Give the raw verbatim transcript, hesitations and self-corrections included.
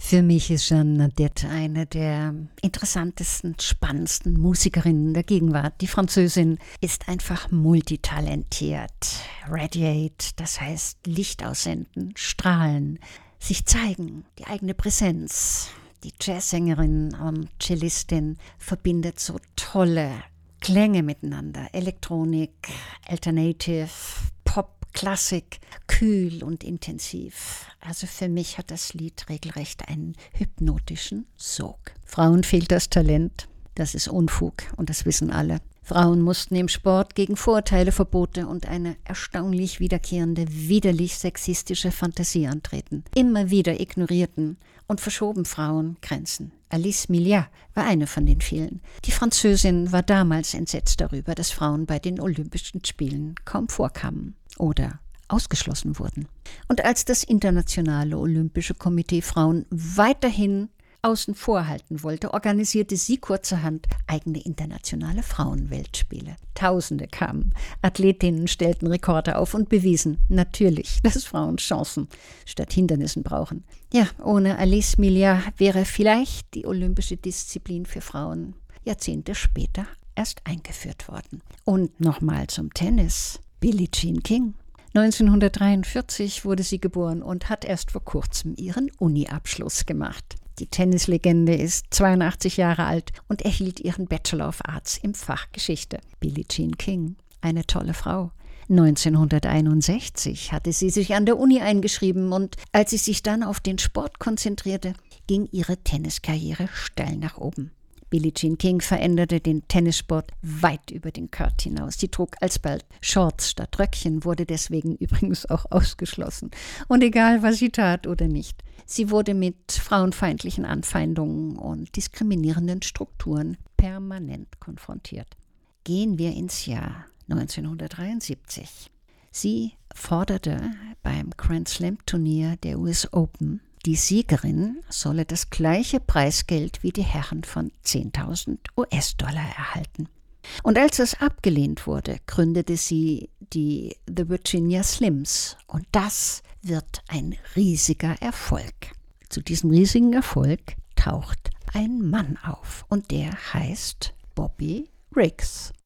Für mich ist Jeanne Nadette eine der interessantesten, spannendsten Musikerinnen der Gegenwart. Die Französin ist einfach multitalentiert. Radiate, das heißt Licht aussenden, strahlen, sich zeigen, die eigene Präsenz. Die Jazzsängerin und Cellistin verbindet so tolle Klänge miteinander. Elektronik, Alternative, Pop, Klassik, kühl und intensiv. Also für mich hat das Lied regelrecht einen hypnotischen Sog. Frauen fehlt das Talent, das ist Unfug und das wissen alle. Frauen mussten im Sport gegen Vorurteile, Verbote und eine erstaunlich wiederkehrende, widerlich sexistische Fantasie antreten. Immer wieder ignorierten und verschoben Frauen Grenzen. Alice Milliat war eine von den vielen. Die Französin war damals entsetzt darüber, dass Frauen bei den Olympischen Spielen kaum vorkamen oder ausgeschlossen wurden. Und als das Internationale Olympische Komitee Frauen weiterhin außen vor halten wollte, organisierte sie kurzerhand eigene internationale Frauenweltspiele. Tausende kamen, Athletinnen stellten Rekorde auf und bewiesen natürlich, dass Frauen Chancen statt Hindernissen brauchen. Ja, ohne Alice Milliat wäre vielleicht die olympische Disziplin für Frauen Jahrzehnte später erst eingeführt worden. Und nochmal zum Tennis. Billie Jean King. neunzehnhundertdreiundvierzig wurde sie geboren und hat erst vor kurzem ihren Uni-Abschluss gemacht. Die Tennislegende ist zweiundachtzig Jahre alt und erhielt ihren Bachelor of Arts im Fach Geschichte. Billie Jean King, eine tolle Frau. neunzehnhunderteinundsechzig hatte sie sich an der Uni eingeschrieben und als sie sich dann auf den Sport konzentrierte, ging ihre Tenniskarriere steil nach oben. Billie Jean King veränderte den Tennissport weit über den Court hinaus. Sie trug alsbald Shorts statt Röckchen, wurde deswegen übrigens auch ausgeschlossen. Und egal, was sie tat oder nicht, sie wurde mit frauenfeindlichen Anfeindungen und diskriminierenden Strukturen permanent konfrontiert. Gehen wir ins Jahr neunzehnhundertdreiundsiebzig. Sie forderte beim Grand Slam Turnier der U S Open, die Siegerin solle das gleiche Preisgeld wie die Herren von zehntausend US-Dollar erhalten. Und als es abgelehnt wurde, gründete sie die The Virginia Slims. Und das wird ein riesiger Erfolg. Zu diesem riesigen Erfolg taucht ein Mann auf und der heißt Bobby Riggs.